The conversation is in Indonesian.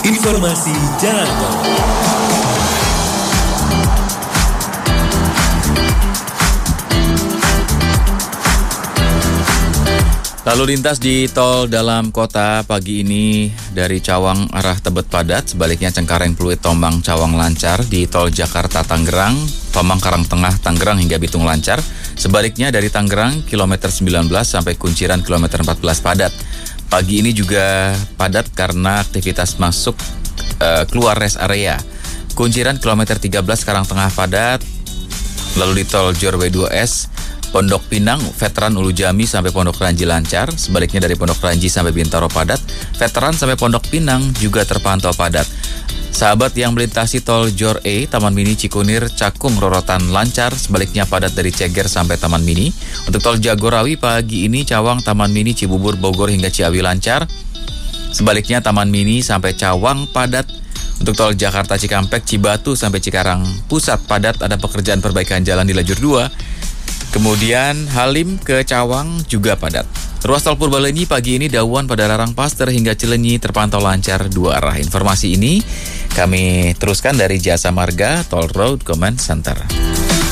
Informasi Jalan Tol. Lalu lintas di tol dalam kota pagi ini dari Cawang arah Tebet padat, sebaliknya Cengkareng Pluit Tombang Cawang lancar, di tol Jakarta Tangerang, Tomang Karangtengah Tangerang hingga Bitung lancar, sebaliknya dari Tangerang kilometer 19 sampai Kunciran kilometer 14 padat. Pagi ini juga padat karena aktivitas masuk keluar rest area. Kunciran kilometer 13 Karangtengah padat, lalu di tol Jorwe 2S Pondok Pinang, Veteran Ulu Jami sampai Pondok Ranji lancar, sebaliknya dari Pondok Ranji sampai Bintaro padat, Veteran sampai Pondok Pinang juga terpantau padat. Sahabat yang melintasi tol Jor E, Taman Mini Cikunir, Cakung, Rorotan lancar, sebaliknya padat dari Ceger sampai Taman Mini. Untuk tol Jagorawi pagi ini Cawang, Taman Mini, Cibubur, Bogor hingga Ciawi lancar, sebaliknya Taman Mini sampai Cawang padat. Untuk tol Jakarta Cikampek, Cibatu sampai Cikarang Pusat padat, ada pekerjaan perbaikan jalan di lajur 2. Kemudian Halim ke Cawang juga padat. Ruas tol Purbalenyi pagi ini Dauan pada Larang Paster hingga Cilenyi terpantau lancar dua arah. Informasi ini kami teruskan dari Jasa Marga Toll Road Command Center.